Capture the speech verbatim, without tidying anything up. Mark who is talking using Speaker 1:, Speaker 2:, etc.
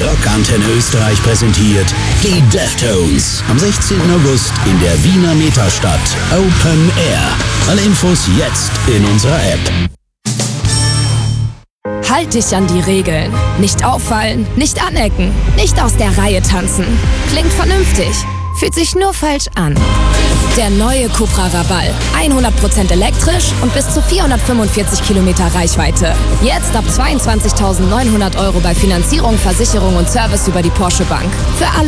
Speaker 1: Rock Antenne Österreich präsentiert die Deftones. Am sechzehnten August in der Wiener Metastadt. Open Air. Alle Infos jetzt in unserer App.
Speaker 2: Halt dich an die Regeln. Nicht auffallen, nicht anecken, nicht aus der Reihe tanzen. Klingt vernünftig, fühlt sich nur falsch an. Der neue Cupra Raval. hundert Prozent elektrisch und bis zu vierhundertfünfundvierzig Kilometer Reichweite. Jetzt ab zweiundzwanzigtausendneunhundert Euro bei Finanzierung, Versicherung und Service über die Porsche Bank. Für alle